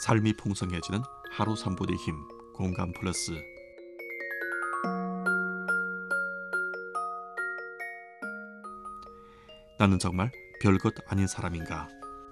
삶이 풍성해지는 하루 3분의 힘, 공감 플러스. 나는 정말 별것 아닌 사람인가?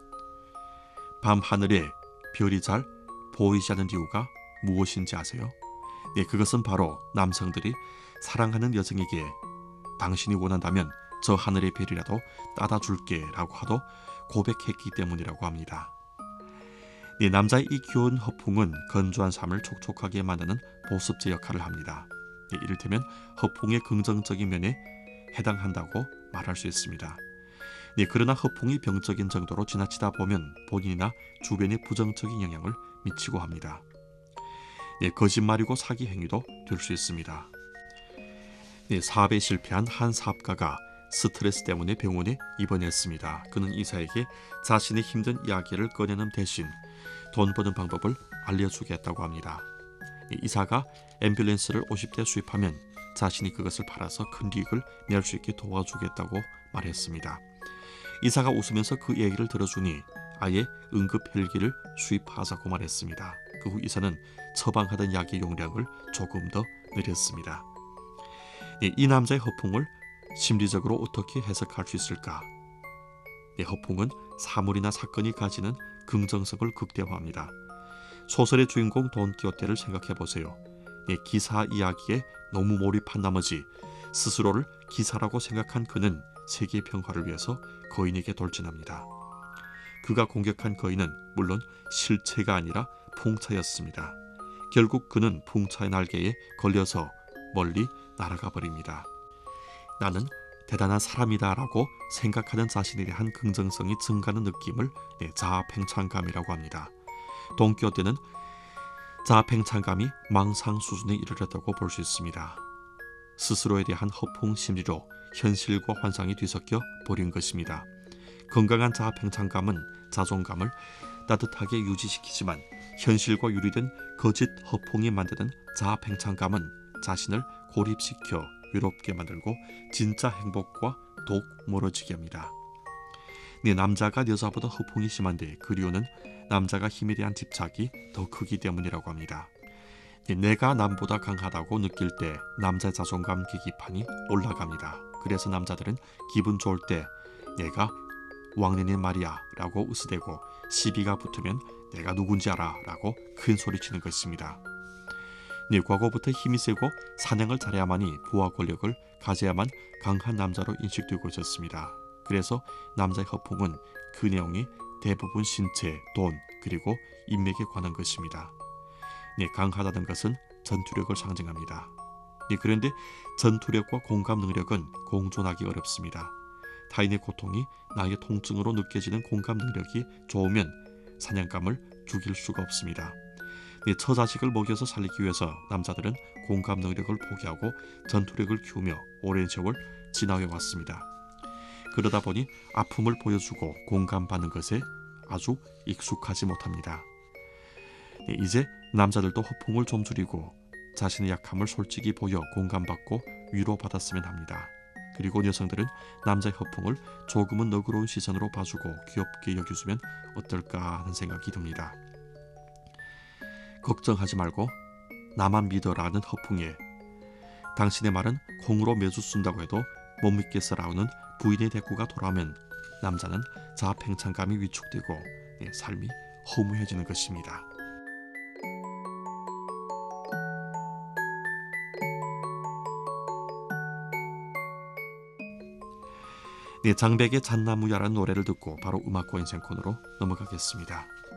밤 하늘에 별이 잘 보이지 않는 이유가 무엇인지 아세요? 네, 그것은 바로 남성들이 사랑하는 여성에게 당신이 원한다면 저 하늘의 별이라도 따다 줄게 라고 하도 고백했기 때문이라고 합니다. 네, 남자의 이 귀여운 허풍은 건조한 삶을 촉촉하게 만드는 보습제 역할을 합니다. 네, 이를테면 허풍의 긍정적인 면에 해당한다고 말할 수 있습니다. 네, 그러나 허풍이 병적인 정도로 지나치다 보면 본인이나 주변에 부정적인 영향을 미치고 합니다. 네, 거짓말이고 사기 행위도 될 수 있습니다. 네, 사업에 실패한 한 사업가가 스트레스 때문에 병원에 입원했습니다. 그는 의사에게 자신의 힘든 이야기를 꺼내는 대신 돈 버는 방법을 알려주겠다고 합니다. 네, 의사가 앰뷸런스를 50대 수입하면 자신이 그것을 팔아서 큰 이익을 낼 수 있게 도와주겠다고 말했습니다. 의사가 웃으면서 그 얘기를 들어주니 아예 응급 헬기를 수입하자고 말했습니다. 그 후 의사는 처방하던 약의 용량을 조금 더 늘렸습니다. 네, 이 남자의 허풍을 심리적으로 어떻게 해석할 수 있을까? 네, 허풍은 사물이나 사건이 가지는 긍정성을 극대화합니다. 소설의 주인공 돈키호테를 생각해보세요. 네, 기사 이야기에 너무 몰입한 나머지 스스로를 기사라고 생각한 그는 세계 평화를 위해서 거인에게 돌진합니다. 그가 공격한 거인은 물론 실체가 아니라 풍차였습니다. 결국 그는 풍차의 날개에 걸려서 멀리 날아가 버립니다. 나는 대단한 사람이다 라고 생각하는 자신에 대한 긍정성이 증가하는 느낌을 자아팽창감이라고 합니다. 돈키호테는 자아팽창감이 망상 수준에 이르렀다고 볼 수 있습니다. 스스로에 대한 허풍 심리로 현실과 환상이 뒤섞여 버린 것입니다. 건강한 자아팽창감은 자존감을 따뜻하게 유지시키지만 현실과 유리된 거짓 허풍이 만드는 자아팽창감은 자신을 고립시켜 외롭게 만들고 진짜 행복과 더욱 멀어지게 합니다. 네, 남자가 여자보다 허풍이 심한데 그 이유는 남자가 힘에 대한 집착이 더 크기 때문이라고 합니다. 네, 내가 남보다 강하다고 느낄 때 남자의 자존감 계기판이 올라갑니다. 그래서 남자들은 기분 좋을 때 내가 왕년의 말이야 라고 으스대고 시비가 붙으면 내가 누군지 알아 라고 큰 소리치는 것입니다. 네, 과거부터 힘이 세고 사냥을 잘해야만이 부와 권력을 가져야만 강한 남자로 인식되고 있었습니다. 그래서 남자의 허풍은 그 내용이 대부분 신체, 돈, 그리고 인맥에 관한 것입니다. 네, 강하다는 것은 전투력을 상징합니다. 네, 그런데 전투력과 공감 능력은 공존하기 어렵습니다. 타인의 고통이 나의 통증으로 느껴지는 공감 능력이 좋으면 사냥감을 죽일 수가 없습니다. 네, 처자식을 먹여서 살리기 위해서 남자들은 공감 능력을 포기하고 전투력을 키우며 오랜 세월 지나해 왔습니다. 그러다 보니 아픔을 보여주고 공감받는 것에 아주 익숙하지 못합니다. 네, 이제 남자들도 허풍을 좀 줄이고 자신의 약함을 솔직히 보여 공감받고 위로받았으면 합니다. 그리고 여성들은 남자의 허풍을 조금은 너그러운 시선으로 봐주고 귀엽게 여겨주면 어떨까 하는 생각이 듭니다. 걱정하지 말고 나만 믿어라는 허풍에 당신의 말은 콩으로 매주 쓴다고 해도 못 믿겠어라는 부인의 대꾸가 돌아오면 남자는 자아팽창감이 위축되고 삶이 허무해지는 것입니다. 네, 장백의 잣나무야라는 노래를 듣고 바로 음악과 인생 코너로 넘어가겠습니다.